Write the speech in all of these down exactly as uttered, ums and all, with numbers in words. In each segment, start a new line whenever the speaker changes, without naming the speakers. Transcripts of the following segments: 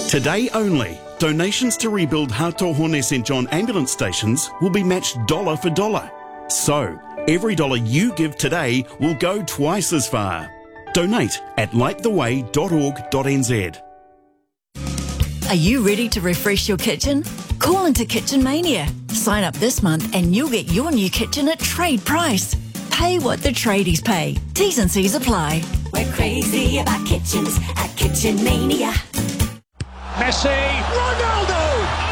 Today only, donations to rebuild Hatohone Saint John ambulance stations will be matched dollar for dollar. So, every dollar you give today will go twice as far. Donate at light the way dot org dot n z.
Are you ready to refresh your kitchen? Call into Kitchen Mania. Sign up this month and you'll get your new kitchen at trade price. Pay what the tradies pay. T's and C's apply.
We're crazy about kitchens at Kitchen Mania.
Messi, Ronaldo!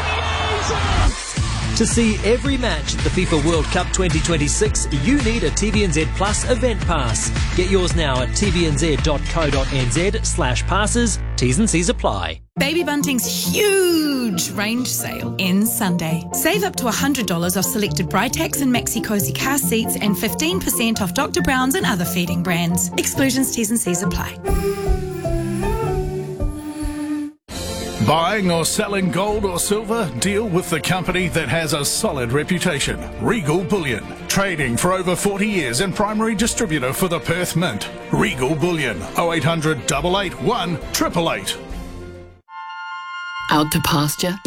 To see every match at the FIFA World Cup twenty twenty-six, you need a T V N Z Plus event pass. Get yours now at t v n z dot co dot n z slash passes. T's and C's apply.
Baby Bunting's huge range sale ends Sunday. Save up to one hundred dollars off selected Britax and Maxi Cozy car seats and fifteen percent off Doctor Brown's and other feeding brands. Exclusions, T's and C's apply.
Buying or selling gold or silver? Deal with the company that has a solid reputation. Regal Bullion. Trading for over forty years and primary distributor for the Perth Mint. Regal Bullion. oh eight hundred, eight eight one, eight eight eight.
Out to pasture?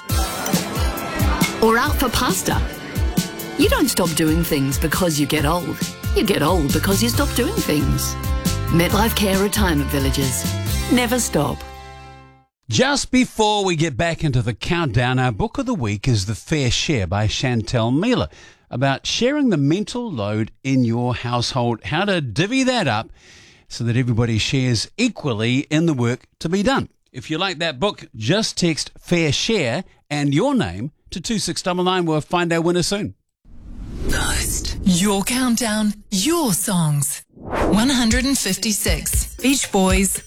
Or out for pasta? You don't stop doing things because you get old. You get old because you stop doing things. MetLife Care Retirement Villages. Never stop.
Just before we get back into the countdown, our book of the week is The Fair Share by Chantel Miller, about sharing the mental load in your household, how to divvy that up so that everybody shares equally in the work to be done. If you like that book, just text Fair Share and your name to two six nine nine. We'll find our winner soon.
Ghost. Your countdown, your songs. one hundred fifty-six. Beach Boys.